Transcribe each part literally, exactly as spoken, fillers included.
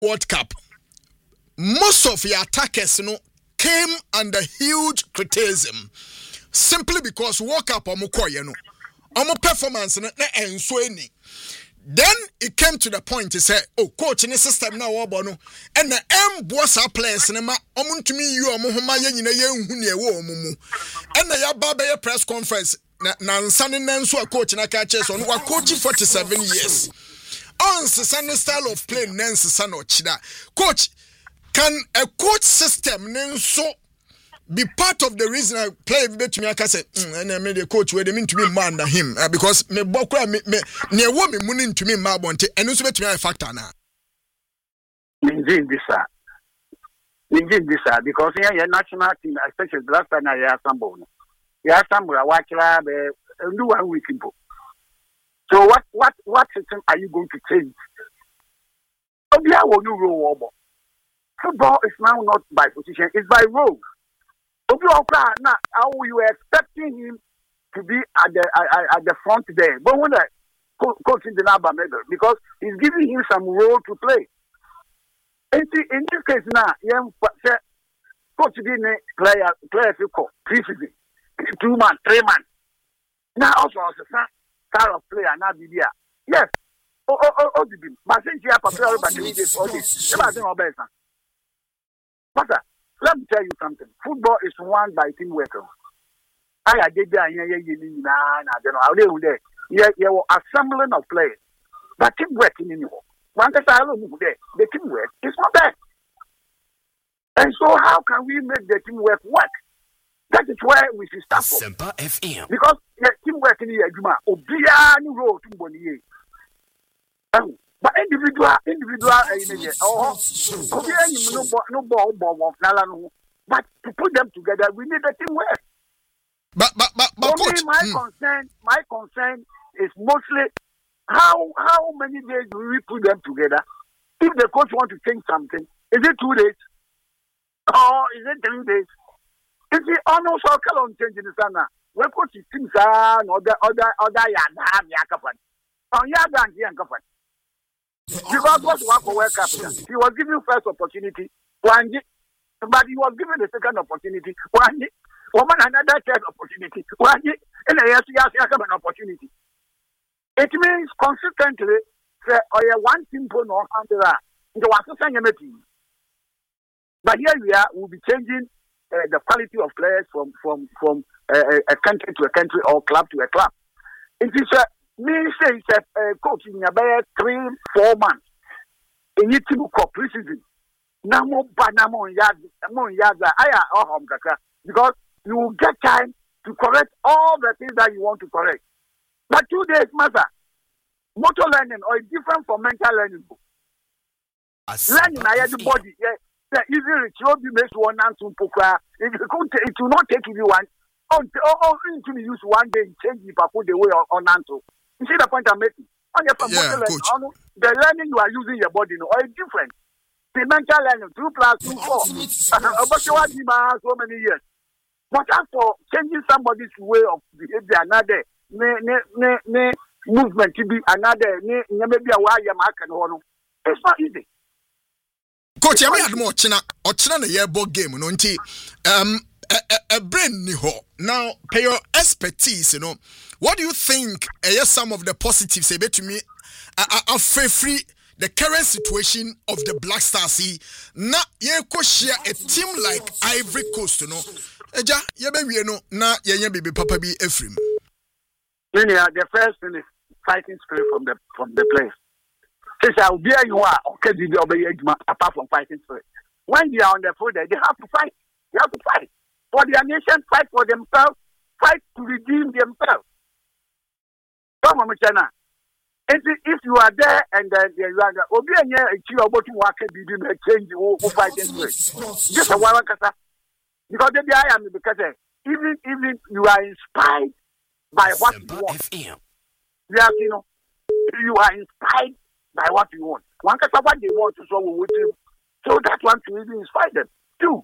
World Cup, most of your attackers, you know, came under huge criticism simply because World Cup omo you know, omo performance na enso any. Then it came to the point to say, oh, coach in the system now, Obono, and the M boss are players, and my omun to me, you are Mohoma Yen, Hunia, Womumu, and the Yababa press conference. Nansan and Nanso, coach, and I catch us on what coaching forty-seven years. On Sunday style of play, Nancy San or Chida. Coach, can a coach system Nanso be part of the reason I play with me? I can say, mm, and I made a coach where they mean to me man than him uh, because me bokra me me near woman money to me mabonte and also to me a factor now. Indeed, this sir. Indeed, this sir, because here your national team, especially the last time I have some bone. You have some where I watch lab do one week people. So what what what system are you going to change? Obia will you roll? Football is now not by position, it's by role. Now, how you were expecting him to be at the at, at the front there, but when the co- coaching the number because he's giving him some role to play. In, in this case now, young coach didn't player player preseason, two man, three man. Now also as a style of player now be there. Yes, oh oh oh oh, but since you have a player but you this all this, but let me tell you something. Football is won by teamwork. I did that. Yeah, yeah, yeah. I don't know how they would. Yeah, yeah. Assembling of players, but teamwork in anymore. One time I don't know there. The teamwork is not there. And so, how can we make the teamwork work? That is where we should start from. Semper F M. Because yeah, teamwork in the Juma. Obia ni role to boni. Oh. But individual, individual, oh, no, no ball, ball, but to put them together, we need a teamwork. But, but, but, but Only coach, my mm. concern, my concern is mostly how how many days do we put them together? If the coach want to change something, is it two days or is it three days? If he almost all on changing the sana, when coach is things are other other other yada yakapan, on yada and yakapan. Because what one for World Cup, he was given first opportunity, one year, but he was given the second opportunity, one year, woman another third opportunity, one year, and a yes, yes, yes, an opportunity. It means consistently, say, or a one team for no under that. It was a same team. But here we are, we'll be changing uh, the quality of players from from from uh, a country to a country or club to a club. It is a me say it's a uh, coach in about three, four months. In it to go preseason. Namo banamo yaza, mo yaza. Aya oh kaka because you will get time to correct all the things that you want to correct. But two days, matter. Motor learning or different from mental learning. Learning I the body. Yeah, yeah. Easily it will be based one and two poker. If you can't, it will not take you one. Oh, oh, oh, to use one day and change it put the way on Nanto. You see the point I'm making? On your yeah, learning, the learning you are using your body, no, or different. The mental learning, two plus two, four. About you have so many years. But as for changing somebody's way of behavior, another, ne, ne, ne, ne, movement to be another, ne, maybe a wire market or it's not easy. Coach, I had more China or China the year ball game, no, um, a, a, a brain ni ho. Now, pay your expertise, you know. What do you think are uh, some of the positives say to me are free the current situation of the Black Stars? See, na ye ko share a team like Ivory Coast, you know. Eja, ye be we no na ye ye baby papa bi Ephraim. The first thing is fighting spirit from the from the players. Since I will be you are okay, did obey apart from fighting spirit. When they are on the field, they have to fight. They have to fight for their nation, fight for themselves, fight to redeem themselves. Come on, Michana. If you are there and then you are there, Obi and you are about to walk and be doing a change, you will fight spirit. Just a while, because the I am because even even you are inspired by what you want. You have, you know, you are inspired by what you want. One can what they want to solve with you. So that one to really inspire them. Two.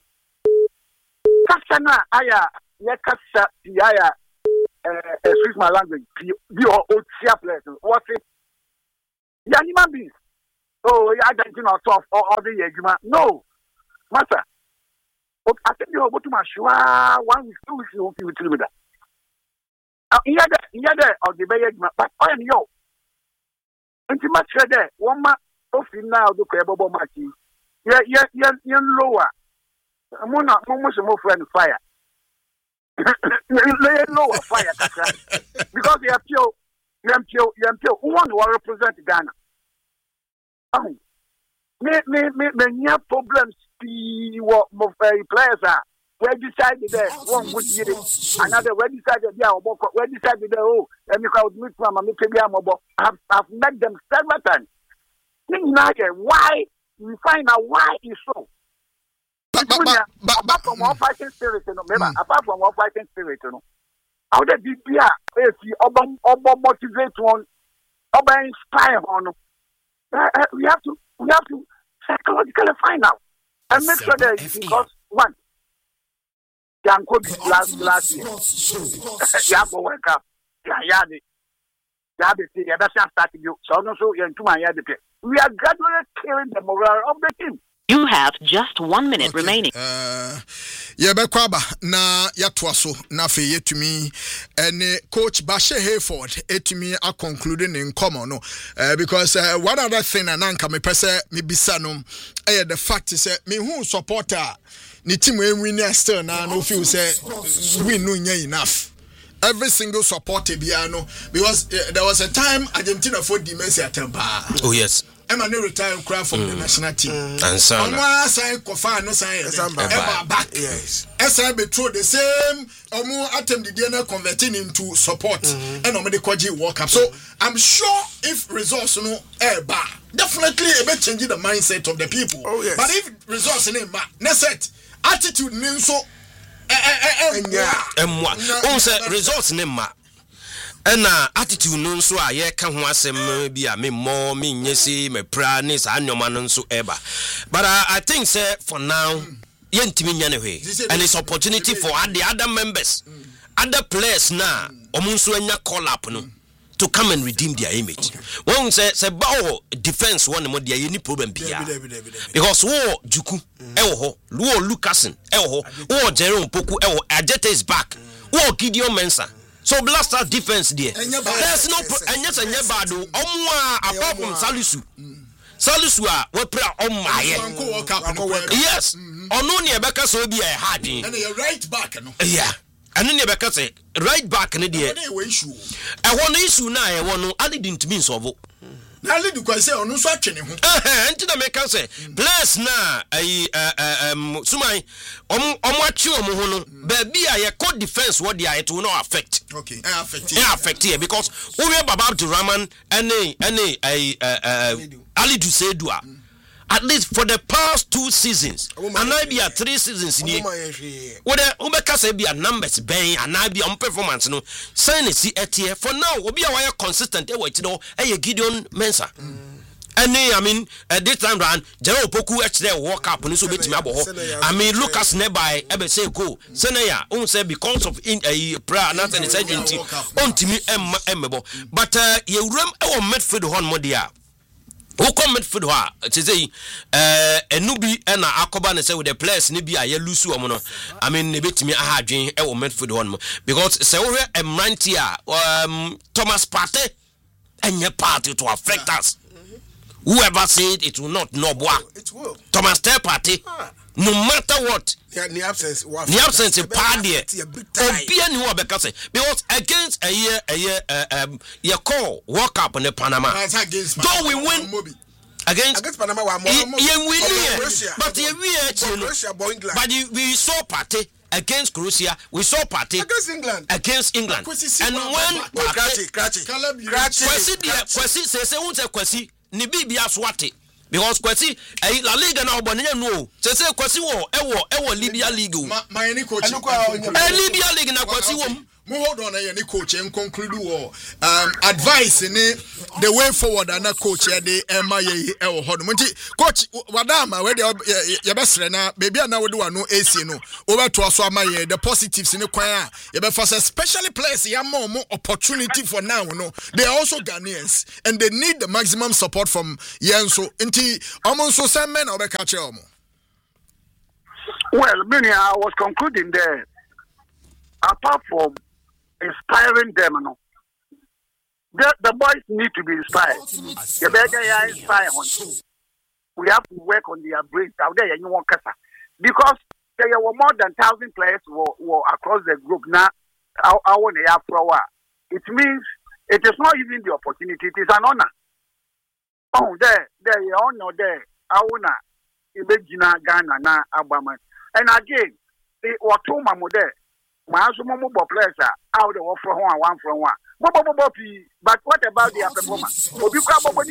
Kasana aya yakasa aya uh excuse my language be or otia players. What it? Yeah, human beings. oh, I don't know soft or other yegma. No, master. I think you're about to my shua one with two weeks of you to that. Yeah, yeah, or the Bayagma, but I am yo. And you must say that one month of now the credible matching. Yeah, yeah, yeah, yeah, lower. I'm not almost more friend fire. Lay lower fire, because you have pure, you have pure, you have pure. Who want to represent Ghana? Oh, me, me, me, me, have problems. The what my players are. Where decided that one would get it, another where decided, yeah, where decided that, oh, and you can meet from a mobile. I've met them several times. Why we find out why it's so. But, but, but, but, apart from one fighting spirit, you know, remember, mm. apart from one fighting spirit, you know, how the B P R, if you motivate one, over inspire one, uh, we have to, we have to psychologically find out and make sure that because one, can could last last year, you have to wake up, yeah, yeah, yeah, yeah, that's not starting you. So also, you're into my yard. We are gradually killing the morale of the team. You have just one minute okay. remaining. Uh, yeah, Bekwaba na yatwaso na fe yetumi and coach Bashe Hayford etumi a concluding in common no uh, because uh, one other thing and anka me pese me bisa no eh the fact is me who supporter ni team we win still na no feel say we no enough. Every single supporter biano because uh, there was a time Argentina for dementia temper. Oh yes. I'm a new retired crowd from mm. the national team. Mm. And so on one side, Kofa, no sign, ever back. Yes. As I betrayed the same, or more attempt the dinner converting into support mm-hmm. and on the Kwaji walk up. So I'm sure if results no air bar, definitely a bit changing the mindset of the people. Oh, yes. But if results in it, next attitude means so. And what? Also, results in ma. And uh, attitude no so a ye ka ho asem bi a me more me nyesi me pra ni sa anyoma no so eba. But uh, I think say for now yentimi nya ne hwe and it's opportunity for the other members other players na omo so anya call up no to come and redeem their image. When say say ba defense one mo dia any problem bia because wo Juku e wo ho wo Lucasen e wo ho wo Jerome Poku e wo Ajete is back wo Gideon Mensah. So Blaster defense there. There's no and yes and yes bad omwa apart from Salisu. Salisu a we pray on my yes. Onu ne ebeka so bi e hard. And you right back no. Yeah. And ne ebeka say right back ne there. E won issue na e won no ade didn't mean so. Na lead ko say onu so atwene ho. Eh enti na make say players na ai um sumai om om atwe om ho no ba bi a ye co defense what dia it will not affect. Okay. It affect it affect here because we Baba Abdurrahman any any ai Ali Dusedu at least for the past two seasons and I be a three seasons ni what the umeka say be a numbers ben and I be on performance no sign see etie for now obi a wire consistent e we ti do e Gideon Mensah any I mean at this time round Jerome Poku e there walk up no so betimi abo ho I mean Lucas nearby e be say go Senaya un say because of in a prayer not any urgency ontimi emma emmebo but uh ye wuram e wo midfield hon mo dia who come midfield ha to say eh enubi e na akoba ne say with the players ni bi a ye lusu omo no I mean ne betimi ahadwen e wo midfield hon mo because say wo hwe emranti a um Thomas Partey enye party to affect us. Whoever said it will not, no boy. It will. Thomas Partey, ah. no matter what. Yeah, the absence. The absence of party. Because against a year, a year, uh, um, your call walk up in the Panama. Don't we win? Against against Panama, we win. But we But we saw Partey. Against Croatia, we saw Partey against England. Against England, and when Partey, Krati, Krati, Kwesi, say say won't say Kwesi, ni bibi aswate because Kwesi, eh La Liga na obonye no, say say Kwesi wo, e wo, e wo Libya League. Ma ma any coach. Eh Libya League na Kwesi wo. Mo hold on any coach and conclude war. Um advice in the way forward and a coach ya de Emma ye e hold. Coach Wadama where the your best na baby na we do no A C no. Over to us my the positives in the choir. You be first especially players ya more more opportunity for now no. They are also Ghanaians and they need the maximum support from Yenso. Inti almost so same men or be catch omo. Well, many I was concluding there. Apart from inspiring them, no, the, the boys need to be inspired. The better you inspire on. We have to work on their brains out there. You want because there were more than thousand players were, were across the group. Now, I want to have for a while. It means it is not even the opportunity; it is an honor. Oh, there, there, you honor there. I wanna imagine Ghana na Abama, and again, the what mamu there. My husband players are out the one from one, one from one. But what about their performance? So it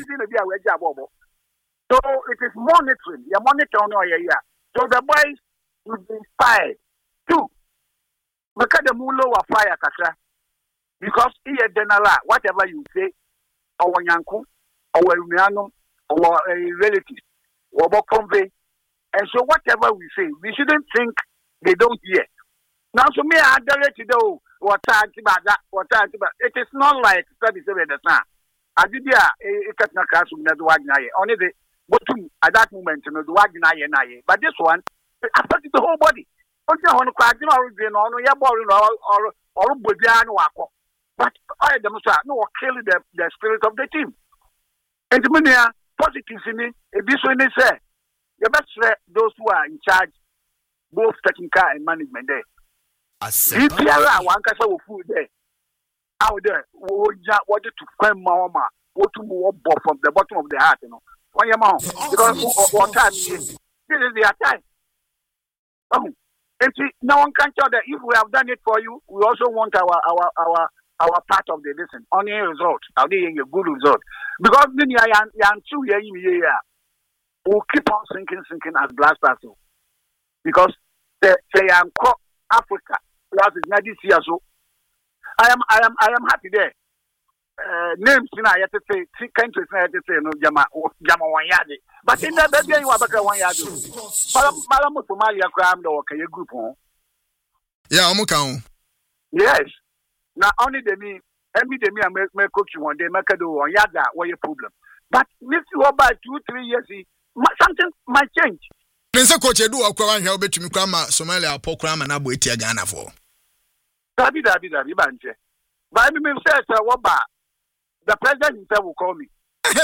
is monitoring. You're monitoring all year. So the boys will be inspired. Two, look at the mulo of fire, Kasa. Because here, Denala, whatever you say, our Yanku, our Umiano, our relatives, our convey. And so whatever we say, we shouldn't think they don't hear. Now, so me, I direct to do what time about that, what time about it is not like thirty-seven the time. I did yeah, it cut not class with the Wagner, only the bottom at that moment, you know, the Wagner, but this one affected the whole body. But you want to cry, you know, your body or or Budian Wako. But I demonstrate no killing the, the spirit of the team. And the many positives in it, this one is said, the best those who are in charge, both technical and management there. If you are one case of food there, out there, what to claim Mama, what to move from the bottom of the heart, you know. When your mom, because what time is this is their time. Oh, and see, no one can tell that if we have done it for you, we also want our our our our part of the listen. Only a result, I'll be a good result. Because then you are two years, we'll keep on sinking, sinking as blast castle. Because they say I'm Africa. Not this year, so I am, I am, I am happy there. Uh, names, you know, I have to say, countries, I have to say, no, Jama, Jama Wanyadi. But in that, baby, you have a Wanyadi. Malamu Somalia crime, or can you group on? Yeah, I'm okay. Yes. Now, only the me, and me, the me, I make coach you one day, make a do on Yada, what your problem. But if you go by two, three years, something might change. Prince Coach Edu Okwa here obet me kwama Somalia program na abo etia Ghana for. Dabi dabi dabi banje. But me say what ba the president himself will call me.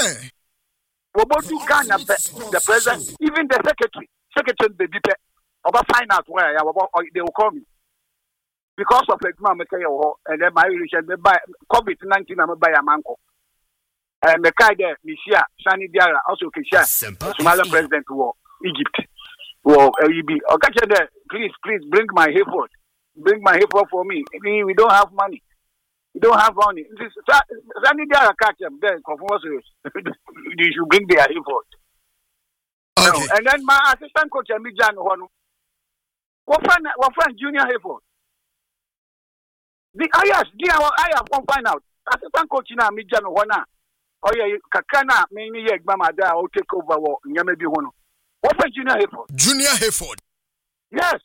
We both do Ghana the president, even the secretary, secretary the D P oba find out where they will call me. Because of the man make and then my relation me buy COVID nineteen am buy a manko. And the guy there Misia Sani Diara also Kisha Somalia president war Egypt. Well, L E B. Okay, there. Please, please bring my hayford. Bring my hayford for me. We, we don't have money. We don't have money. Sani there catch them. Then you should bring their hayford. Okay. No. And then my assistant coach, Amijan Honu. What friend? What friend? Junior hayford. The I yes, the I have one find out. Assistant coach na Amijan Hona. Oh yeah, Kakana. Maybe yeah, Mama there. I'll take over. Nyamebi Hono. What for Junior Hayford? Junior Hayford. Yes.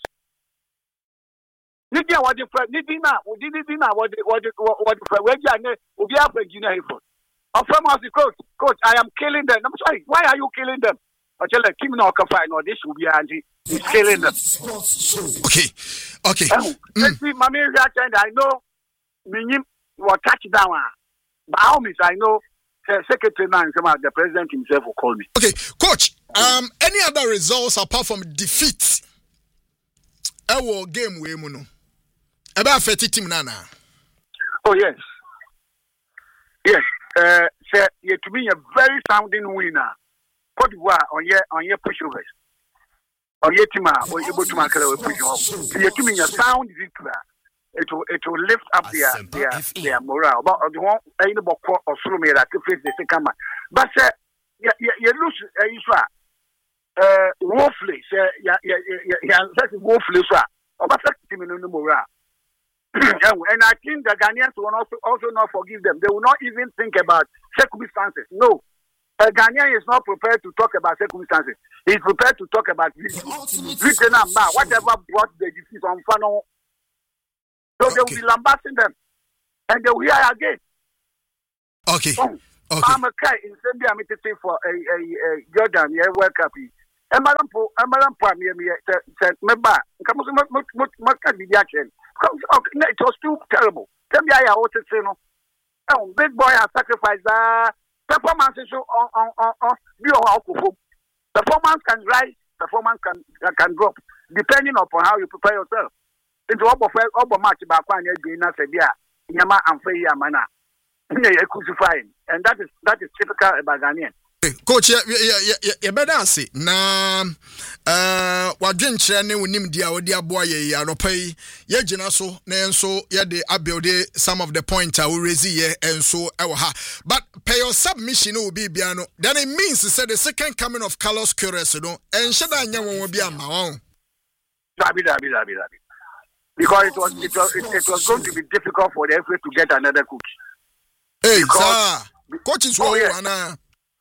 Nidia what the Nidina, Nidina what what what what where you are we have Junior Hayford. I'm from the coach. Coach, I am killing them. I'm sorry. Why are you killing them? I tell you, Kim no can find or this will be Angie. He's killing them. Okay. Okay. Um, mm. Let's see, Mammy and I know Minim will touch down. By all means, I know the secretary man, the president himself will call me. Okay, coach. Um, any other results apart from defeat? Our game we muno. About fifty team nana. Oh yes, yes. Uh, so you to be a very sounding winner. Cote d'Ivoire on your on your pushovers. On your team, or able to make a push off. So you to be a sound victory. It will it will lift up their their, their morale. But the one I know about or Solomon that to face the second man. But uh, you you lose Israel. Uh, woefully, say, yeah, yeah, yeah, yeah, that's woefully, sir. About team in the morale. And I think the Ghanaians will also, also not forgive them. They will not even think about circumstances. No. A Ghanaian is not prepared to talk about circumstances. He is prepared to talk about written about whatever brought the disease on Fano. So okay. They will be lambasting them. And they will hear again. Okay. So, okay. I'm a guy in Zambia, I'm going for a, a, a Jordan, yeah, World Cup. And Madam Po, and Madam Pam, said, Meba, come on, what can be the action? It was too terrible. Tell me, I ought to say no. Oh, big boy has sacrificed that. Performance is on on on on. Performance can rise, performance can can drop, depending upon how you prepare yourself. Into all of match back when you're doing that, yeah, Yama and Freya Mana, crucifying, and that is that is typical about Ghanaian. Coach, you you better say na uh wadwenkyerɛ ne wonim dia wodi aboa ye anopai ye gina so na enso ye de abuild some of the points I will raise here enso ewo ha, but pay your submission will be bia no, then it means to say the second coming of Carlos Queiroz no enhye da anya won bi ama won dabi dabi dabi dabi because it was it was it, it was going to be difficult for the F A to get another coach. Hey sir, coach is oh, yeah. Ana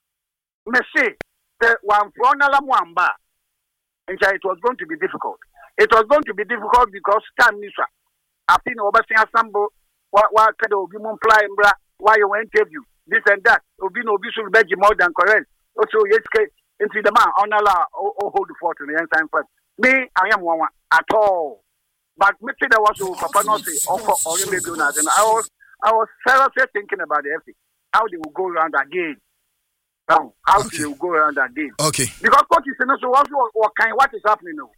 me say the one from Mwamba, and it was going to be difficult. It was going to be difficult because time Nisha. I've seen overseeing assemble what what kind of be multiplying bra why you interview this and that. Obi no be should be more than correct. Also yes into the man on Allah or hold the fort in the ensign first. Me, I am one at all. But me say there was Papa not say offer or maybe not, and I was I was seriously thinking about the F A, how they will go around again. How, how okay. They will go around that game? Okay. Because coaches, you know, so also what kind, what is happening now?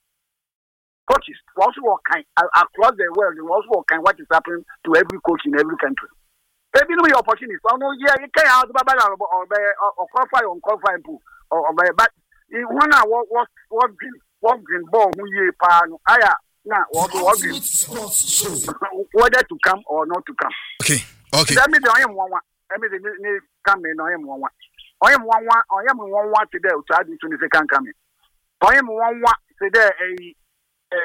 Coaches, also what kind across the world, also what kind, what is happening to every coach in every country. Maybe no opportunity. So no, yeah, you can't have the battle or or qualify on qualifying pool or but one what what what green what green ball who you pan aya now what what green whether to come or not to come. Okay. Okay. That means I am one one. That means they come in. I am one one. I am one one. I am one one today. To add to the second coming. I am one one today. A a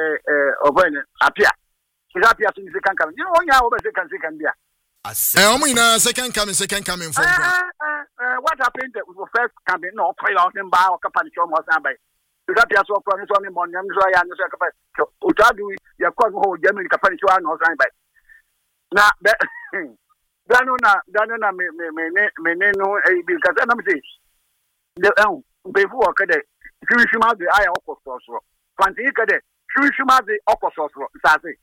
a a when appear. Is appear to the second coming. You know when you have second second there. Eh, omo ina second coming, second coming from. Uh, what happened with first coming? No, play out in bar or company show more than by. Is appear so promise on him on them. So I am so company. To add you, you call who Germany company show no than by. Now that. Danona, Danona, me, me, me, me, me, no, because I'm saying the um, before Kade, Fushima, the eye of course, Fancy Kade, Fushima, the opposite, Sassy.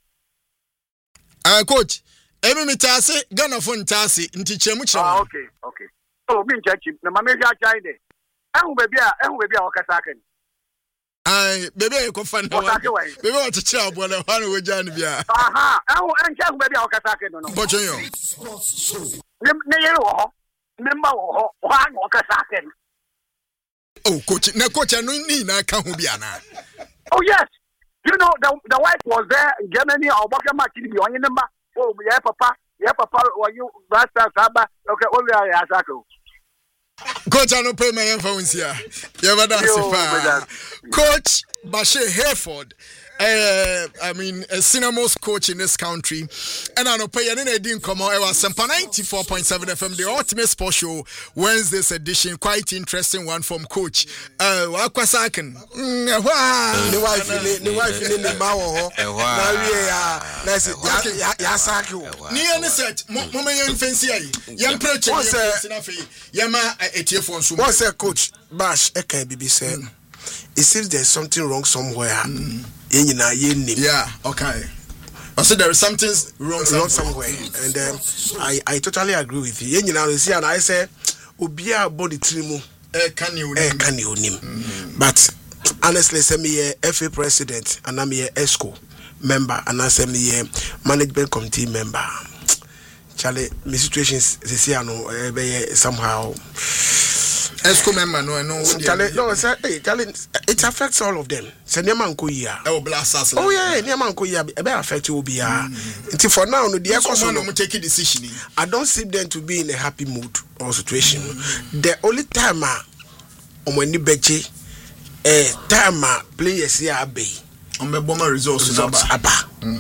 Uh, coach, every mitasi, Ghana phone tasi, into Chemucha. Oh, okay, okay. Oh, being judging, the Mamma Chide. I will be a, I will be a Kasakan. I baby, I can find out. We want to chat when I want to join you. Aha, I will enter baby. I'll get back in. But you know, remember one or Kasakan. Oh, coach, no, coach, I know you now can't be an. Oh, yes. You know, the the wife was there in Germany or Baka Martin, you on your number. Oh, yeah, papa, yeah, papa, or you, Rasta Saba, okay, all the Asako. Coach, I don't pay my influence here. You ever done Coach Bashir Hayford, uh, I mean, a cinemas coach in this country, and I don't pay any didn't come out. It was ninety-four point seven F M, the ultimate sports show, Wednesday's edition. Quite interesting one from Coach. Uh, Wakwasaken. Wow. The wife, the wife in the Mao. Now we are. That's it. Yasaku. Near the set, Mama Young Fancy, Young Preacher, Yama, a tear for some. What's a coach? Bash, a K B B said. It seems there's something wrong somewhere. Mm. Yeah, okay. I said there is something wrong somewhere. Wrong somewhere. And um, I, I totally agree with you. You know, and I say, Ubia body trimu. Eh, can you name? Can you name? But honestly, say me a F A president and I'm a ESCO member and I say me a management committee member. Charlie, my situation is somehow. ESCO member, no, no. Charlie, no, sir, hey, Charlie, it affects all of them. Say, Niamanko ya. Oh, blast us. Oh, yeah, Niamanko ya. It may affect you, be ya. Until for now, no, the ESCO no take a decision. I don't seem them to be in a happy mood or situation. The only time, um, when you betche, eh, time, players here, be. On the bomber results, results, abba.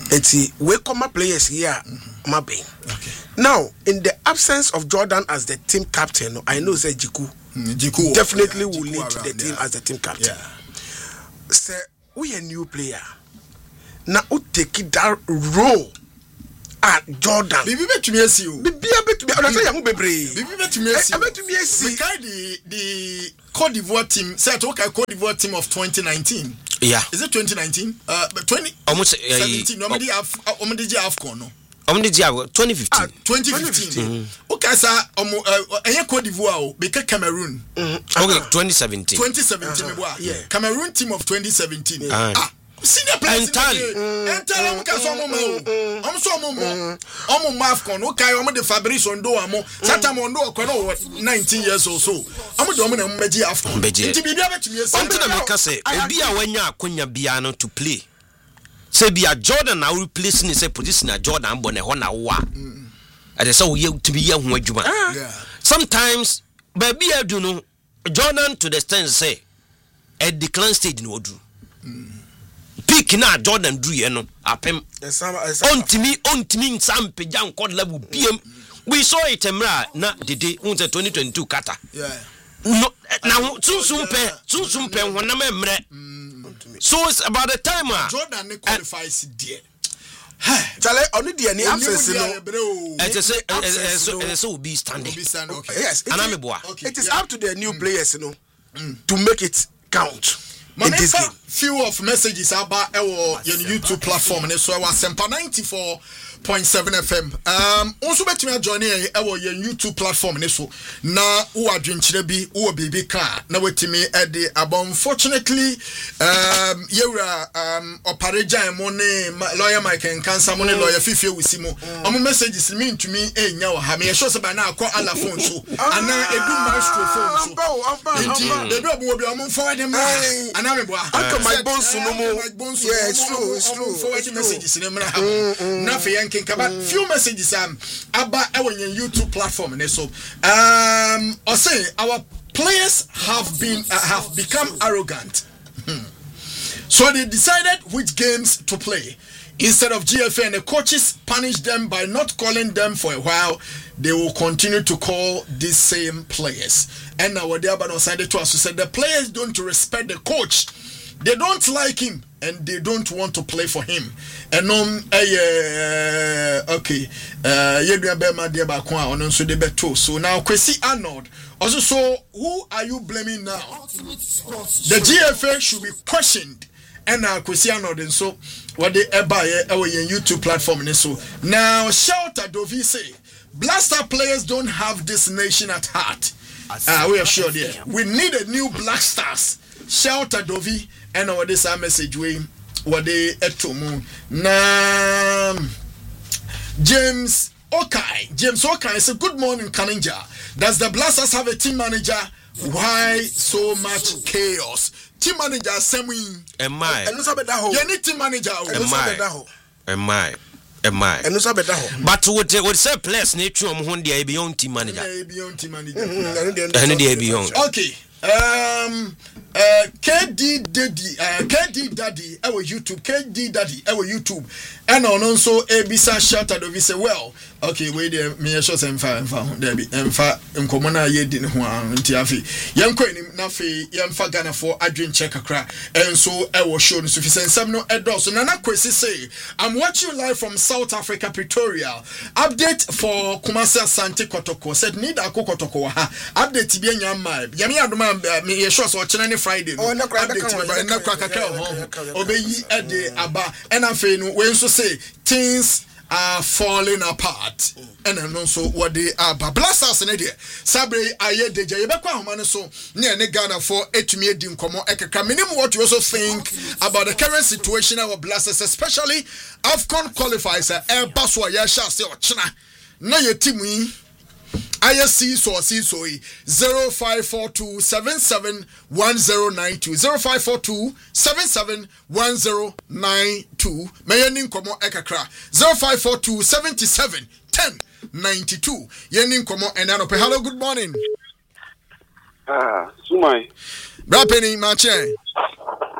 Eti we come players here, my being. Now, in the absence of Jordan as the team captain, I know that Jiku, mm, Jiku definitely yeah, will Jiku lead to the around, team yeah. as the team captain. Yeah. So we a new player. Now we take that role at Jordan. Bibi betumi asi o. Bibi betumi. Ona say yamu bebre. Bibi betumi asi. Betumi asi. We carry the the Côte d'Ivoire team. Say to okay Côte d'Ivoire team of twenty nineteen. Yeah. Is it twenty nineteen? Uh, twenty almost seventeen. No, omedi af omedi je AFCON no. Omedi je twenty fifteen. twenty fifteen. Okay, sir. Omo enye Côte d'Ivoire o be Cameroon. Okay, twenty seventeen. twenty seventeen me boa. Cameroon team of twenty seventeen. Ah. Senior players entirely entirely am ka so mo mo am so mo mo am mo AFCON o kai am de Fabrice Ondo am sata mo Ondo ko no nineteen years or so am de am na mbeji AFCON nti bibia betumi esi until na make say obi a wanya akonya bia no to play say bia Jordan na replace ni say position na Jordan bo na ho na wo a ade say wo ye to be ye ho adwuma sometimes baby adu no Jordan to the extent say at decline stage no odu peak na Jordan do ye no apem ontimi ontimi nsam peja nkod level biem we saw it emra na dede unse twenty twenty-two kata yeah no na sunsun pe sunsun pe honam emre so it's about the time uh, Jordan qualifies there Chale only the any absence no it is it is will be standing yes it is up to the new players you know to make it count. My few of messages about our YouTube platform and so I was Sempa ninety-four point seven F M. Um, also bet me join our YouTube platform and so now who are doing chirebi who baby car now with me at the about unfortunately um yera um operaja money lawyer Mike and cancer money lawyer Fifi Wisimo. Um messages mean to me eh nyaw ha me show say by now call ala phone so and now edu maestro phone so the do obi am forward them and I'm Uncle my bones no more. Yeah, it's true, it's true. Forward messages in them na fe yankin kaba few messages um about our YouTube platform and so um or say our players have been uh, have become arrogant. So they decided which games to play. Instead of G F A and the coaches punish them by not calling them for a while, they will continue to call these same players. And now what they are decided to us who said the players don't respect the coach. They don't like him and they don't want to play for him. And um uh, okay uh so now Kwesi Arnold also, so who are you blaming now? The G F A should be questioned. And now Kwesi Arnold and so what they buy our YouTube platform and so now shout at Dovi say Blaster players don't have this nation at heart. Uh, we are sure there. We need a new Black Stars. Shout at Dovi and our this message we what they etomu na James Okay. James Okay say good morning Kaninja. Does the Blasters have a team manager? Why so much chaos? Team manager same we am I you need team manager am I am I am I and no better ho but what what say players na tru om ho dia be on team manager be on team manager and dia be on okay um uh K D Daddy uh K D Daddy our YouTube K D Daddy our YouTube and also Ebisa shout out of say well okay wait there me show some fa fa there be emfa nkomo na ye di ne ho anti afi yenko enim na fe yemfa Ghana for adwen check akra enso e wo show no so fi sensam no edos na na Kwesi say I'm watching live from South Africa Pretoria update for Kumasi Asante Kotoko said need akokotoko ha update bi anya ma yemi adoma me ye show so chene ne Friday no update na kwa kakra ho obeyi e de aba and afi no we nso say things are falling apart and then also what they are Blasters in there sabre aye deja yebekwa homa ne so ne ne Ghana for etumi edi nkomo ekeka minimum what you also think about the current situation of Blasters especially AFCON qualifiers e baso ya sha se ochina na ye team yi I C so see so zero five four two seven seven one zero nine two zero five four two seven seven one zero nine two Mayenin komo ekakra zero five four two seventy seven ten ninety two Yenin komo enano pe hello good morning ah Sumai Brapeni mache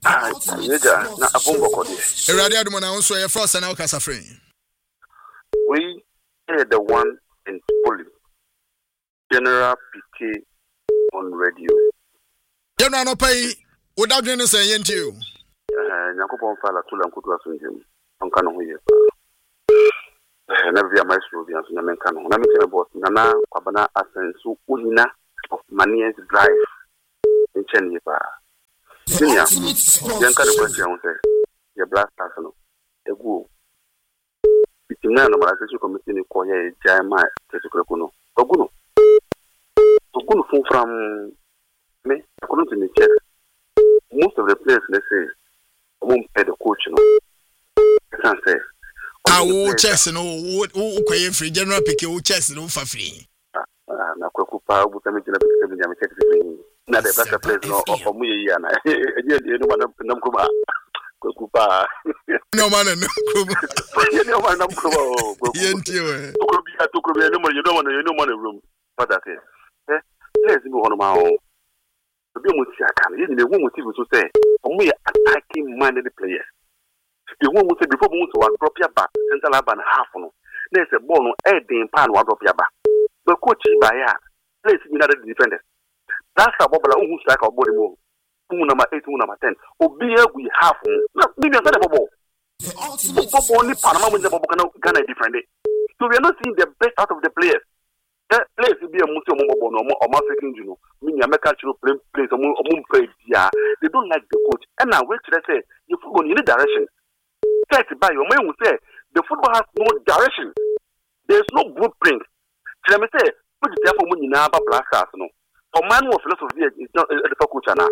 Ah, Yeja, na abombo kodi. Eradi adumona unso ye frost na ukasa free. We are the one in Poli. General P K on radio. General no pay without doing say yenti you. Eh, nyakopon fala tula nkutu asunjem. Onka no hoye. Eh, na via maestro via so na menka no. Na mekere boss na na kwabana asensu unina of Maniers Drive. Nchen ye pa. Sinia. Yanka the question say. Ye blast person. Egu. Itimna na marasisi committee ni ko ye jaima tesikwe kuno. Oguno. Oguno fun from me. According to me check. Most of the players, let's say, won't pay the coach, you know. I can't say. Ah, who chess no, who who pay free general pick who chess no for free. Ah, na kwa kupa ubuta mimi na pick mimi check free. Na the best players no of mu yi ya na. Je je no madam nam kuma. Kwa kupa. No man no kuma. Je no man nam kuma o. Yenti we. Ko bi ka to ko bi no mo you don't want you don't want a room. What that is. Eh? Let's go on my own. Be Mutiaka, you know, motive to say, only attacking minded players. The one who said before we want to drop your back, central Alban half on. There's a ball on eighteen pound, one drop your back. The coach by ya, place in other defenders. That's a bubble who's like our body move. Who number eight, who number ten. Obia, we have maybe a bubble. Only Panama with the bubble can defend it. So we are not seeing the best out of the players. Place to be a Muslim or African, you know, meaning American play place or moon play. Yeah, they don't like the coach. And now, wait till I say, you football in any direction. Set by your man will say, the football has no direction. There's no blueprint. Let me say, put the devil when you know about black stars, no. For man of philosophy is not the coach now.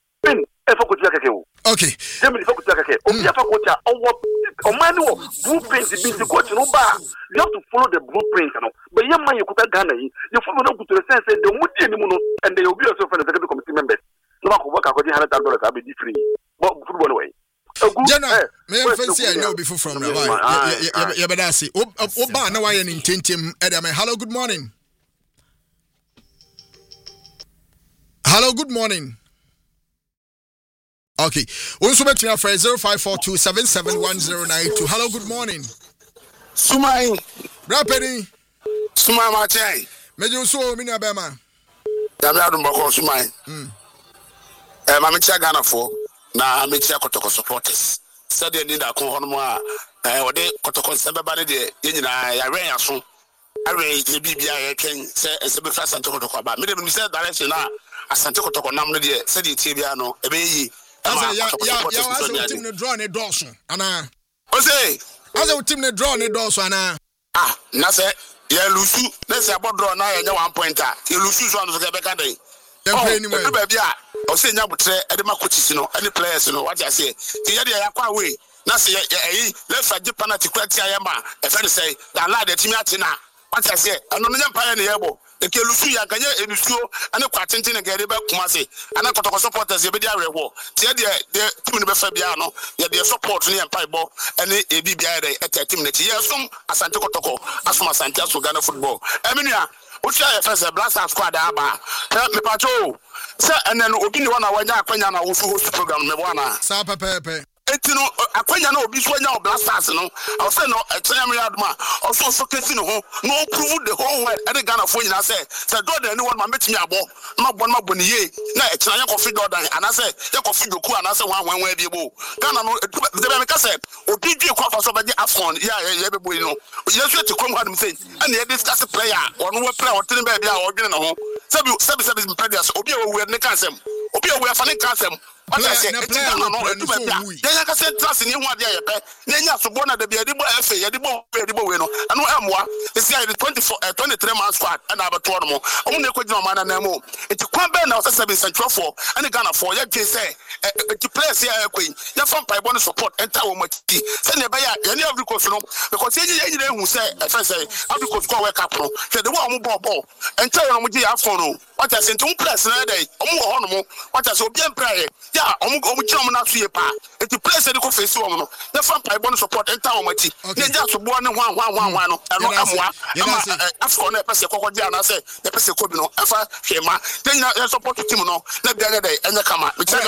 Okay. Tell me the coach. Oh, the coach. Oh, what? Oh, man, blueprint is the coach. No bar. You have to follow the blueprint, you know. But your man, you could have done it. You follow up to the sense that the wood and they will be also for the executive committee members. No matter what, I could have done dollars. I'll be free. But football away. General, may I fancy I know before from now. Yeah, but I see. Oba, now I am in Tintim. Hello, good morning. Hello, good morning. Okay. Also, back to your phrase zero five four two seven seven one zero nine two. Hello, good morning. Sumai. Rapidi. Sumai Machai. Meju so mina bema. Damia Dumbako Sumai. Hmm. Eh, Mamicha Ghana for na Mamicha Kotoko supporters. Said they need a conhonma. Eh, or they Kotoko Sembabadi, Yina, Yaren Yasun. I read the B B I can say, and Sebefa Santo Kotoka. Maybe we said direction now. A Santo Kotoko Namdi, said the Tibiano, Ebe. Asa ya ya ya asa team ne draw ne dɔɔso ana Ose asa team ne draw ne dɔɔso ana ah na se ya lusu na se abo draw na ya one pointer ya lusu so anu so be ka dey ya play ni mo e ba bia o se nya botre e de makochisi no any players no what you say ti ya de ya kwa we na se eh let's give penalty kwati ayama e fe say that lad the team atina what you say anu no nya pa ne yebo e ke lusu ya kanye elusuo ane kwa tenten ga de ba kumase ana kotoko supporters ye be dia rewo ti ya de de team ne be fa bia no ye de support ne empa ibo ane e bi bia de e team ne ti ye som asante kotoko asoma asante aso Ghana football e menua o tia ye fa se blast squad aba me pacho se ene no obi ni wana wanya akwanya na wo host program me bona sa pepepe enti no akwanya na obi so nya blasters no I say no ekyem yadma also so kesi no ho no prove the whole world e Ghana fo nyina say say do the anyone ma metimi abo ma bo ma bo ni ye na ekyena nya kofi do dan ana say ye kofi doku ana say wan wan wan bi ebo Ghana no de be me ka say obi dwi kwa fa so be afon ya ye be boy no ye so ti krom hadum say ana ye discuss player ono we player o tin be bia o dwene no ho sabi sabi sabi pedias obi e we ne kan sem obi e we fa ne kan sem what I say, it's no no. Then I can say trust in you what they pay. Then you have to go na the biadibo efe, yadibo yadibo we no. Anu amwa. This guy the twenty-four, twenty-three man squad and have a two more. Only ko jino man na mo. It's kwambe na o say central for and Ghana for. You can say to place here queen. You from by bonus support enter wo mati. Say ne ba ya, you every coach no because you you dey hu say e say every coach go work up no. Say the one mo ball ball. Enter wo mo ji afon no. What I say to place na dey. Omo ho no mo. What I say obi empire. Yeah, omu omu chama na suye pa. Eti place the ko face wo no. Na fan pai bon support enta wo mati. Ne ja so bo ne hwan hwan hwan hwan no. Eno amwa. Ama afko na pese kokko dia na say na pese ko bi no. Afa hwema. Den na support team no. Na bia na dey enya kama. Me tell Ghana fo nyina.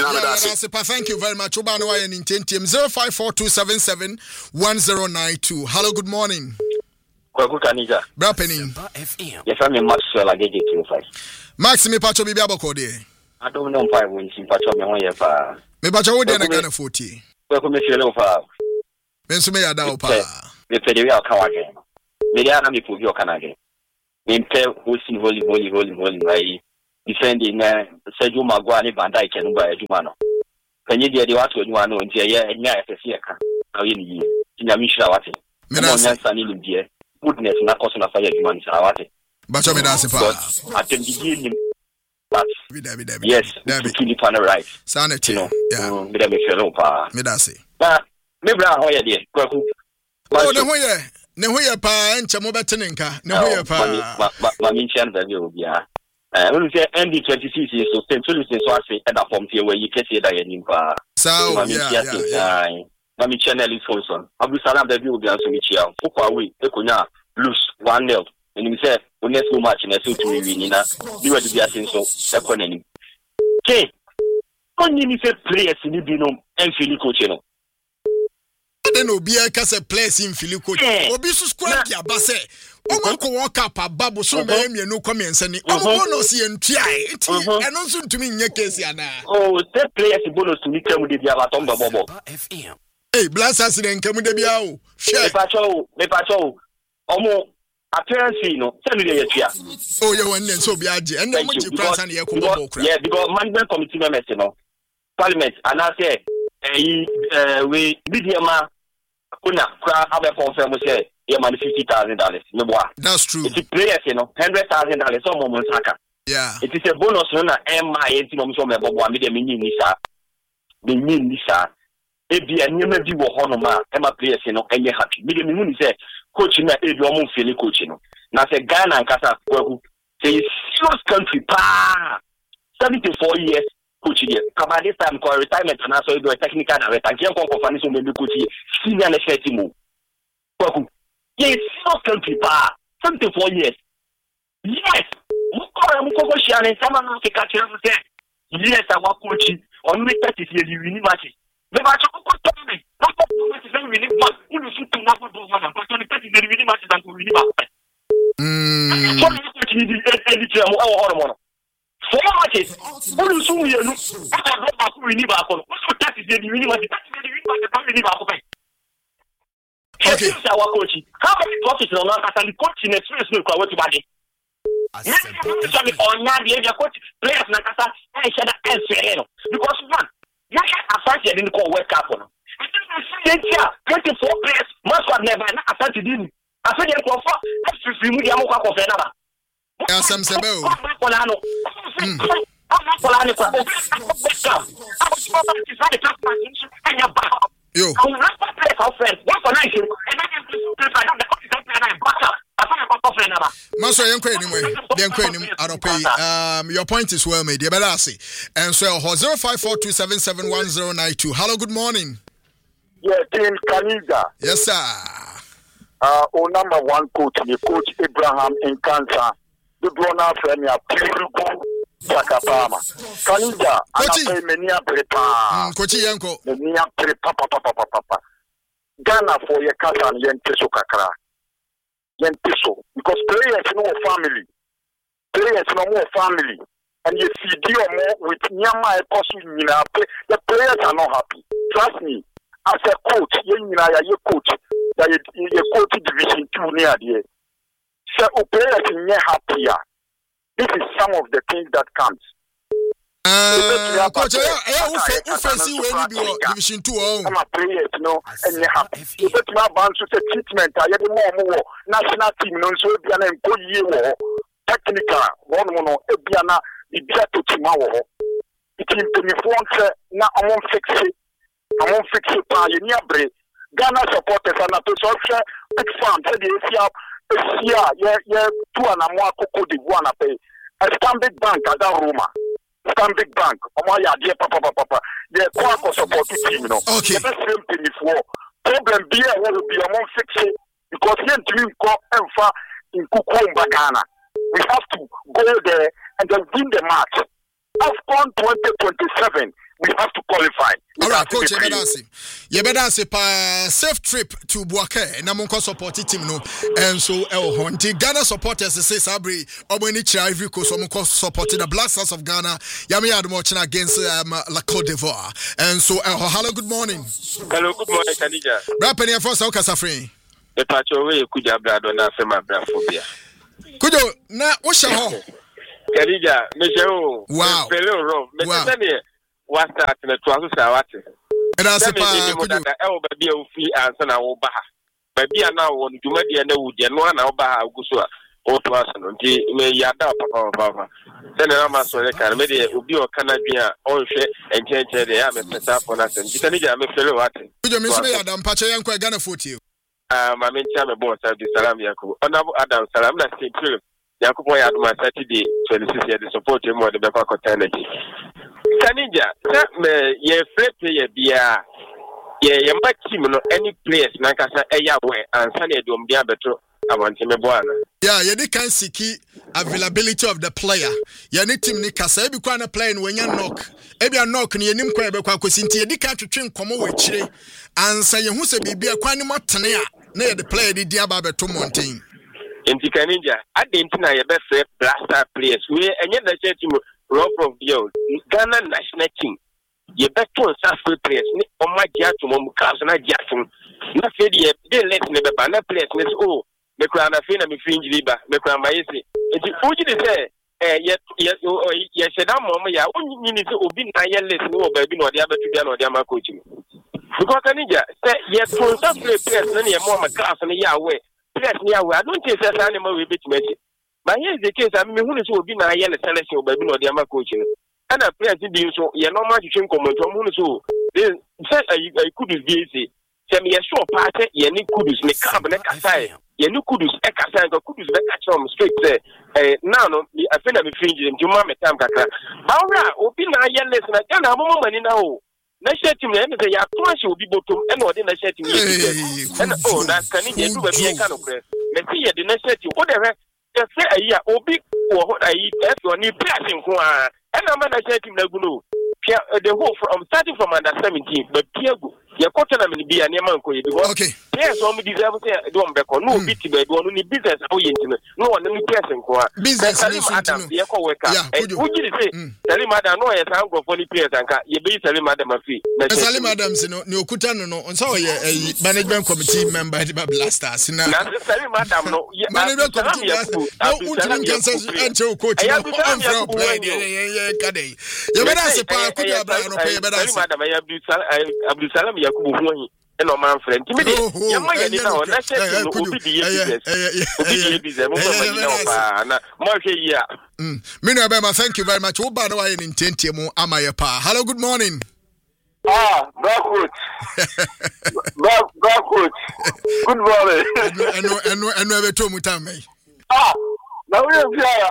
Thank you very much. zero five four two seven seven one zero nine two. Hello, good morning. Kanija. Brapening. Yes, I'm a Maxwell again. Max, me pacho bibi aboko de. I don't know five wins in pacho me one year pa. Me pacho wo de na Ghana forty. Ko ko me feel over. Me nso me ya da opa. Me pede wi aka wa gen. Me dia na me pogi o kana gen. Me mpe hosi holy holy holy holy right. Defending na Sergio Magua ni Van Dijk no ba adwuma no. Kanyi de de wato adwuma no nti ye nya efese ye ka. Na ye ni. Tinya mi hira wate. Me na nyansa ni limdie. Goodness na koso na fire adwuma ni sa wate. Bacho me dance pa. Attending him. But vida vida vida. Yes, to keep it on the right. Sanity. You know. Yeah. Me da me feel pa. Me dance. Ba me bra ho ye de. Kwaku. Oh, ne ho ye. Ne ho ye pa enche mo bete nka. Ne ho ye pa. Ma ma ma mi chan da bi obia. Eh, when you say N D twenty-six is so same solution so I say at that form here where you can see that you pa. So yeah, yeah, yeah. Mami channel is Fonson. Abu Salam da bi obia so mi chia. Fukwa we ekonya lose one nil. And you say when next match na so to win na. Bi we dey asin so economy. Okay. Only me say players ni bi no enfili coach no. Then obi e ka say players infili coach. Obi su squad ya ba say omo ko won cap ababo so me emienu comments ni omo bonus ye ntua enti eno nso ntumi nye case ana. Oh, the players bonus to me kam de bia ba tomba bobo. Hey, blasters den kam de bia o. Share. Me pacho, me pacho. Omo appearance no, tell me the year. Oh, you want so be age. And no much France and Yakubu Bokra. Yeah, because management committee members, you know, parliament, and I say, eh, we Bidiama, Kuna, Kra, Abe confirm, say, yeah, man, fifty thousand dollars. That's true. It's a players, you know, hundred thousand dollars, some moment, Saka. Yeah. It is a bonus, no, M I, eighty moments, some of Bobo, media, meaning Nisa, the mean Nisa. If the enemy be Honoma, Emma players, you know, and you're happy. Media, meaning say, coaching na ebi omo feel coaching no na say Ghana and Kasa kwaku say serious country pa seventy-four years coaching here come this time for retirement and also do a technical director again kon kon fani so me coaching senior national team kwaku yes serious country pa seventy-four years yes mo ko mo ko share na sama na Africa kira say yes our coach on me thirty years you win match me ba cho ko to me no ko me say we win match you shoot to na go do one but on thirty years win match than to win back mm so you coach ni di edit am o hormone four matches you shoot me no aka do back win back on so thirty years win match thirty years win match than win back okay so our coach how many profits on our can coach in experience no kwa what body actually on na the coach players na kasa e shada elsewhere because one yeah, Asante didn't call West Cap on. twenty-four players, most of never, Asante didn't. I said, you go for that's free media of another. Yeah, some Sebo. Polano. Polano. Yo. I'm not play for friends. What's the nice? And I don't know. Maso yenkwe anyway. Yenkwe anyway. Arope. Um, your point is well made. Yebelasi. And so zero five four two seven seven one zero nine two. Hello, good morning. Yeah, Team Kanija. Yes, sir. Uh, our number one coach, the coach Abraham in Kansas. The Brona Premier, Pirugo, Sakapama. Kanija, Anape Menia Prepa. Coachy Yanko. Menia Prepa, Papa, Papa, Papa. Ghana for your cousin, Yenteso Kakra. Yenteso. Because players know family. Players know more family. And you see, deal more with Nyama Ekosu, the players are not happy. Trust me. As a coach, you are coach. That you coach division two near there. So players in happier. This is some of the things that comes. Uh, coach, I who fancy when you be division two. I'm a player, you know, and you have to put my band to the treatment. I had more national team, no, so be an employee technical one one or Ebiana, the Biato Timao. It is to me for now. I won't fix it. I won't fix it. You near break. Ghana supporters and a person big fan said the yeah, yeah, yeah, two and a more cocoa de one a pay. A Stanbic Bank at that Roma. Stanbic Bank. Oh my dear papa papa. Yeah, quack support team, you know. Okay. The same thing before. Problem be a will be a more fix it because here to go and far in Kukumba Ghana. We have to go there and then win the match. AFCON twenty twenty-seven, we have qualify. All right, coach, you better say. You better say pa safe trip to Buake. Na monko support team no. And so El Honti Ghana supporters say Sabri Obeni Ivory Coast monko support the Black Stars of Ghana. Yami Admochina against um, La Côte d'Ivoire. And so El hello, good morning. Hello, good morning, Khadija. Rapenia for South Kasafri. The patrol kuja brado na fema brafobia. Kujo na osha ho. Khadija, mejo. Wow. Pelo ro. Me Wow. tene wa start na to aso sa wate. And I say pa kujo. E o ba bia o fi ansa na wo ba ha. Ba bia na wo nduma dia na wo dia no na wo ba ha guso a o to aso no. Nti me yada papa papa. Tene na ma so le kan me de obi o kanadua o hwe enchenche de ya me pesa for na sem. Khadija me felo wate. Kujo me so me yada mpache yanko Ghana forty. Ah, my main chairman, boss, Abdul Salam Yakubu. Honorable Adam Salam, that's the Philip. Yakubu Yaduma Saturday, twenty-six years, the support him or the Beppa Cotanity. Kanija, that me, ye flip player, dear. Ye, ye might team no any place, Nankasa, Ayawe, and Sunny Dom Diabeto. I want him a boy. Yeah, you can see availability of the player. You need team Nikasa, every kind of playing when you knock. Every knock, and you nim quite because in the country train come over with and say, who say be a quite matania. Near the player the Diababe to Mountain. In Tikaninja, I didn't know your best blaster players. We and yet the team Rob of the Ghana national team. You bet to South players, on my Jackson, Mukasana Jackson. Not really, they let never banner players. Oh, the crown of Fina, me fringe liba, me crown my easy. It's the Fuji say, eh, yet, yes, yes, that moment, ya only need to be nine less, no, baby, or the other two, or the other coaching. Because Kanija say yes, for some players, any more class and Yahweh, players Yahweh. I don't think that animal will be made. But here's the case. I mean, who is will be na yellow selection by being the coaching. And a player to do so, you're not much to come from who so. Then said I could be easy. Tell me a short party, you need kudus, make cabinet aside. You need kudus, exercise, or kudus, back at home straight there. Now, I feel I'm fringing to Mamma Tamkaka. Maura, open a yellow, and I can't have more money now. National team na say ya twash obi botom e na odi national team ye and oh na kan ye do ba bi kan no pre me see ye the national team o de he e say ayi a obi wo ho ayi e so ni place nko a e na ma national team na gu no the whole from starting from under seventeen but piago ye quarter na me bi a ne man ko ye because okay yes so me deserve say do on be ko no bi ti be do no ni business how ye ntino no one ni place nko a business ni so Adam ye ko worker e uji say Salim Adam no ye san go for ni place anka ye be Salim Adam afi Salim Adams no ni okuta no no nso ye management committee member the Blasters na Salim Adam no management committee no ultimate cancer and coach no on from play ye kade ye better say pa ku ya bra no pay better say Salim Adam ya Abdul Salam Yakubu ho and on my friend timidi ye ma ye ni na na say no obi di ye business obi di ye business mo ma na mo hwe yi a me no be ma thank you very much wo ba no wa ye ni ntentie mu amaye pa hello good morning. Ah, back coach. back, back coach. Good morning. And no, and no, and no, ever told me time, me. Ah, now we are here.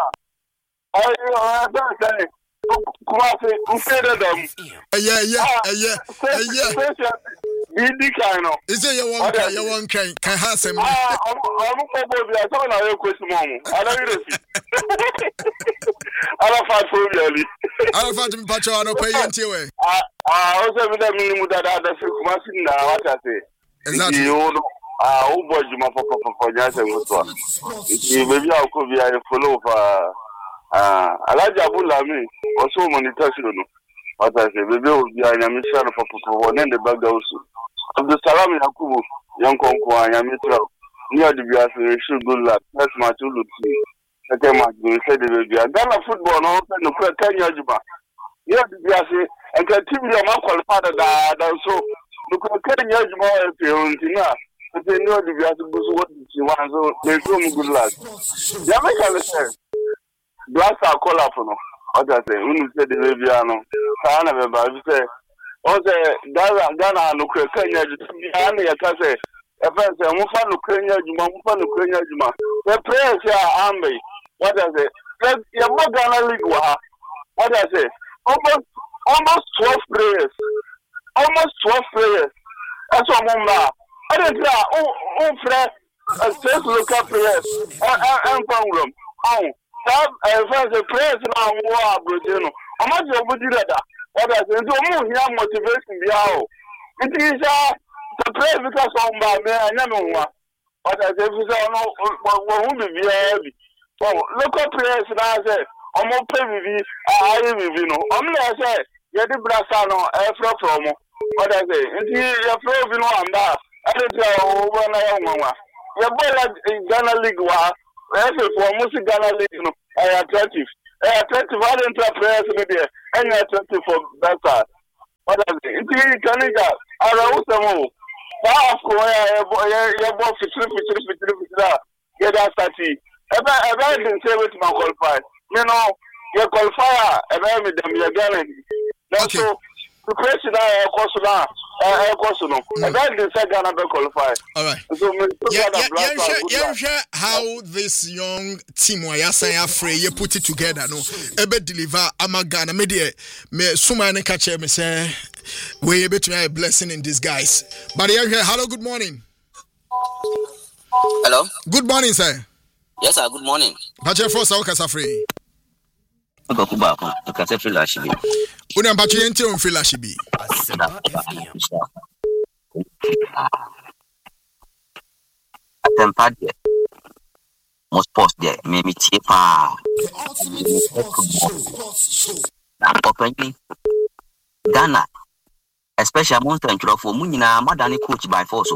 I don't say. Kumasi, ufede them. Yeah, yeah, yeah, yeah, yeah. Bindi kaino. Is it your one? Your one can can have some. Ah, I'm I'm going to be. I'm going to question mom. I don't know. I don't fight for you. I don't fight to patch on. Pay into it. Ah, ah. Also, we don't need that. That's Kumasi na what I say. Exactly. You know. Ah, who boy you ma for for for just a maybe I could be a follow for ah Alaji Abulami also monitor no what I say baby will be a mission for for one in the bag also Abdul Salam Yakubu young konko anya mitra near the bias should good luck that's my two look okay my you said the baby Ghana football no no Kenya juba near the bias and can team your man qualified that so look Kenya juba e they know the bias goes what you want so there's no good luck yeah make understand Blast our call up no. What I say, when you say the baby ano, sana beba. You say, oh say Ghana Ghana no Kenya. Ghana ya kase. If I say, mufa no Kenya juma, mufa no Kenya juma. The players here are ambe. What I say, let ya mo Ghana league wa. What I say, almost almost twelve players, almost twelve players. That's what mama. I don't say, oh oh friend, six local players. I I I'm from oh. Have a friend, a place now, war, Brazil. How much you would do that? What I say, do more motivation be out. It is the play because on by me, I never want. What I say, is no, won't be heavy. Oh, local players now say, I'm not paying with I review. I'm not say, get the Brassano, Afro promo. What I say, and you're probably no, I'm back. I don't know over my your boy in Ghana League was every for most Ghana League, no, I attractive. I attractive, I don't players in there, and I attractive for better. What I say, it's Canada, I don't know. Now, of course, you're both fifty, fifty, fifty, fifty, get that thirty. I didn't say what my qualify. You know, your qualifier, and I with them, you're Ghana. That's so. The question I course now, I course no. And then they said Ghana will qualify. All right. So yeah, yeah, yeah, yeah, yeah, how this young team Wayasa Frey you put it together, no. Ebe deliver ama Ghana. Me de me suma ne catch me say we able to a blessing in disguise. But yeah, hello, good morning. Hello. Good morning, sir. Yes, sir. Good morning. Pache for Sawaka Frey. Kuba, you can say Filashibi. Una Pache ente on Filashibi. Atempa de. Most post there, maybe cheaper. Openly, Ghana, especially Monster and Trofo, Munina, Madani coach by force.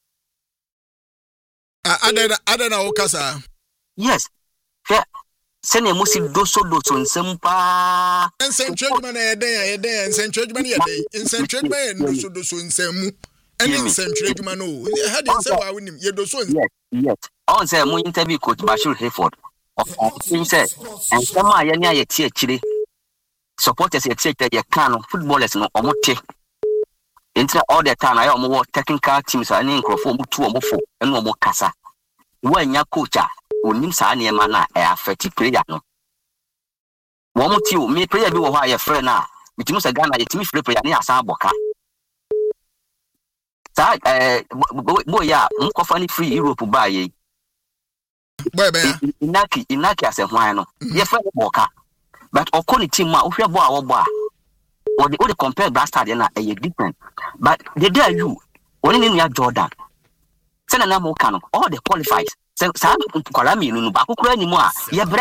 Other than Okasa. Yes. Sene musi doso doso nsempa ensentrage man e den e den ensentrage man e den ensentrage man doso doso nsemu ene ensentrage man o had nsem wa wonim ye doso yes yes on say mo interview coach Bashir Hayford of him say ensem a ye ne aye tie akire supporters ye tie ye kan footballers no omote entra all the time aye omo technical teams ani nkrofo mu tu omo fo ene omo kasa wo anya coach a onim saa ne ma na e affect player no wo mo ti o me player bi wo ha ye frɛ na bitimi sa Ghana ye timi frɛ player ne asa aboka sa eh bo ya mo kofa ni free Europe ba ye boy be inaki inaki ase hwan no ye frɛ boka but okoni team ma o hwɛ bo a wo bo a or the compare Bastard na e different but the day you oni ni ya Jordan sɛ na na mo ka no all the qualifies so sa kola mi no ba kokora ni mu a ye bre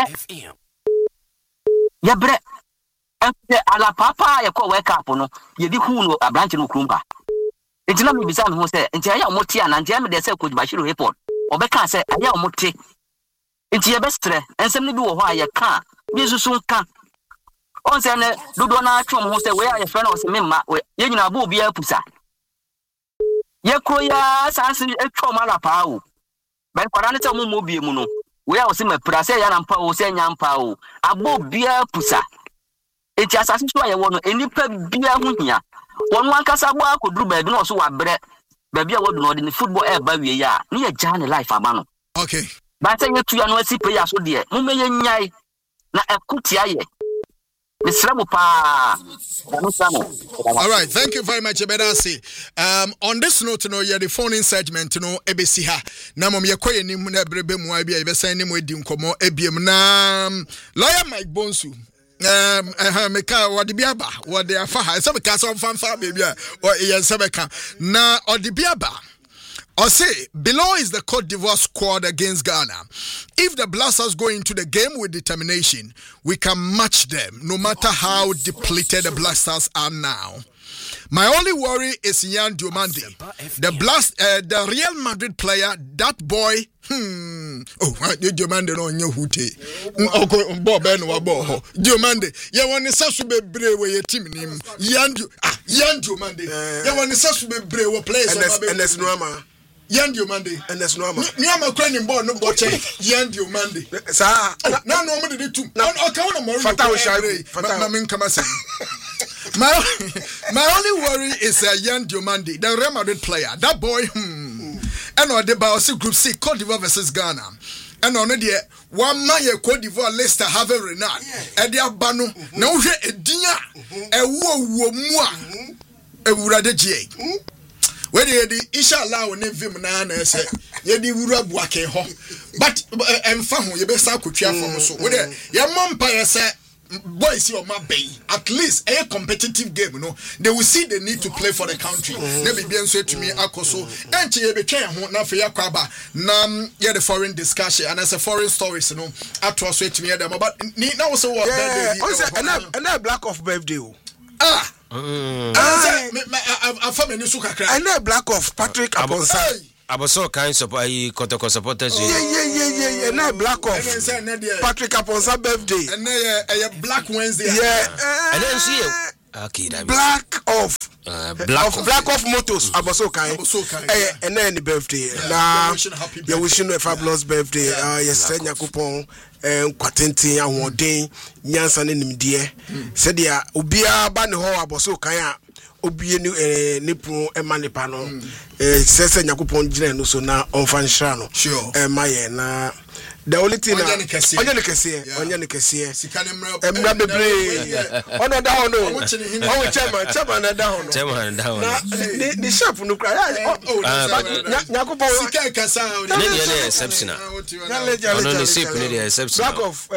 ye bre e ala papa ye ko wake up no ye di hu no abranche no krumba enti na mi bisa me ho se enti aya o moti ana enti am de se coach Bashir Hayford obeka se aya o moti enti ye bestre ensem ni bi wo ho a ye ka bi susu ka on se ne dodo na atwom ho se we a ye fe na o se memma ye nyina ba obi apusa ye kroya sanse atwom ala pa o ben kwadane te mo mo bie mu no we a o se mapra se ya na mpa o se nya mpa o abo bia pusa eti asase so aye wo no enipa bia ho hia wonu ankasa bo akoduru ba bi no so wa bre ba bia wodu no de ni football e ba wie ya ne ye jane life aba no okay ba te nye tuya no asi player so de mo me ye nyai na ekutia ye all right, thank you very much, Ebedasi. Um, on this note, you know, you're the phone in segment, you know, Ebesiha. Now, I'm your queen in Munabrebe Muabia, if I send him with Dinkomo, Ebium Nam, lawyer Mike Bonsu. Um, uh, Meka, what the Biaba, what they are for, some castle of fanfare, baby, or Yansabeka. Now, or the Biaba. I say, below is the Cote d'Ivoire squad against Ghana. If the Blasters go into the game with determination, we can match them, no matter how depleted the Blasters are now. My only worry is Yan Diomande. The Blast, uh, the Real Madrid player, that boy, hmm. Oh, Diomande no nyo hute. Okay, Bob Ben Wabo. Diomande. Ya wani sasu be brewe ye team nim. Yan ah Yan Diomande. Ya wani sasu be brewe players. And that's normal. Yan Diomande. And that's normal. Me am a crying boy no boche. Yan Diomande. Sir. Na no mo de two. Na okay one more. Fata Shari. Fata na min kama say. My my only worry is uh, Yan Diomande, the Real Madrid player. That boy, hmm. And on the Baosi Group C, Cote d'Ivoire versus Ghana. And on the one man ye Cote d'Ivoire Leicester have a renard. And they are banu. Now we a dinner. A wo wo moi. A wurade J. Where the inshallah when vim na na say ye di wura buake ho. But em fa ho ye be sa kotwa from so. Where ye mompa ye say boys your my bay at least a competitive game, you know. They will see the need to play for the country. Maybe be answer to me akoso. And you be trying na for your kwaba. Nam yeah the foreign discussion and as a foreign stories, you know. Atwa so to me them but now also what birthday. And and a black of birthday. Ah. Mm. I I I any suka cry. And a black of Patrick Aponsa. Aboso kind of I Kotoko supporters. Yeah, yeah, yeah, yeah, yeah. Now black off. Patrick Aponsa birthday. And then a Black Wednesday. Yeah. And then see okay, that black off. Uh, black of black off motors. Aboso kind. Eh, and then the birthday. Now, you're wishing a fabulous birthday. Uh, yes, send your coupon. Um, kwatenti awodin nyansa ne nimdie said ya obia ba ne ho Aboso kan obie ni eh nipu e manipa no eh sese nyakopon gina no so na onfa nhra no eh maye na the only thing onye ne kese onye ne kese sika ne mra emra bebre ono da ho no o chairman chairman na da ho no chairman da ho na the chef no cry nyakopon sika kasa ne ne exceptional ono ne sip ne the exceptional black of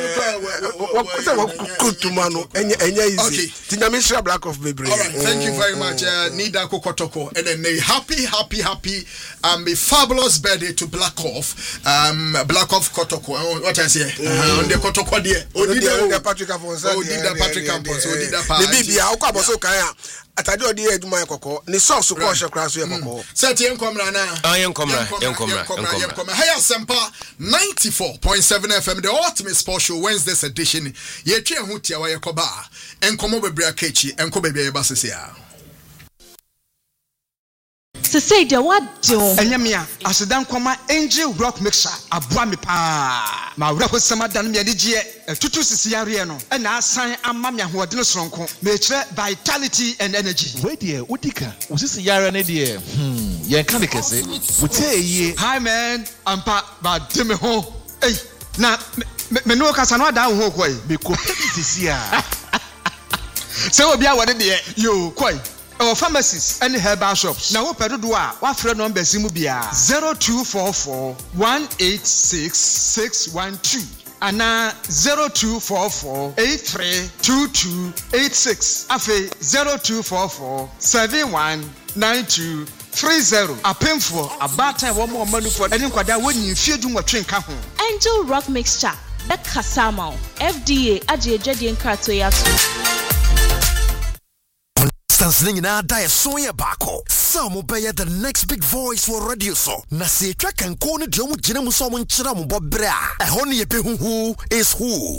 kutuma no enye enye easy tinyame shira black of bebre. All right, thank you very much uh, Nida Kokotoko and then a happy happy happy um a fabulous birthday to Black Off um Black Off Kotoko. What I say? On the Kotoko there. Odida Patrick Afonso. Odida Patrick Afonso. Odida Pa. The Bibi how kwa Aboso kan ya. Atade odi eduma ekoko. Ni sauce ko hye kra so ekoko. Set yen komra na. Ah yen komra, yen komra, yen komra. Hey Sempa ninety-four point seven F M the ultimate sport show Wednesday's edition. Ye twa hu tia wa yekoba. Enkomo bebre akachi, enko bebre ye basese ya. To say the what do Enyamia asedan kwama angel rock mixer aboa me pa ma wura ko sama dan me adigye tutu sisi yare no e na asan ama me ahoɔden soronko me kire vitality and energy we de udika usisi yare ne de hmm ye kan de kese wutie hi man ampa ba de me ho ei na me no kasa no da ho koi me ko sisi a se obi a wode de yo koi our pharmacies and herbal shops. Now, what do I? What friend number Simubia? Zero two four four one eight six six one two. And now zero two four four eight three two two eight six. Afe zero two four four seven one nine two three zero. A painful a batter one more money for any quada when you feel doing what train come home. Angel Rock Mixture. That Kasama. F D A Aji Jadian Kartoyatu. Stansling na da so ye bako. Some obey the next big voice for radio so. Na se twa kan ko ne de omu gina mu so mo nkyira mo bobra. E ho ne ye be hu is who.